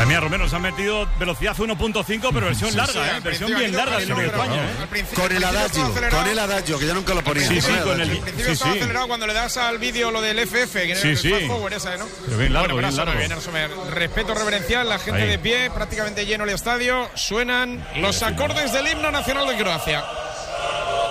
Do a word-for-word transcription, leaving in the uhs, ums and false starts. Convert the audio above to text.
Madre mía, Romero, se han metido velocidad uno punto cinco, pero versión sí, larga, sí, ¿eh? Versión bien larga de de España, ¿eh? Con el adagio, con el adagio, que yo nunca lo ponía. Sí, sí, con el... Al principio sí, estaba sí. acelerado cuando le das al vídeo lo del F F, que sí, era sí. el fast forward esa, ¿no? Pero bien largo, bueno, bien largo. bien, Sommer. Respeto reverencial, la gente Ahí. de pie, prácticamente lleno el estadio. Suenan los acordes del himno nacional de Croacia.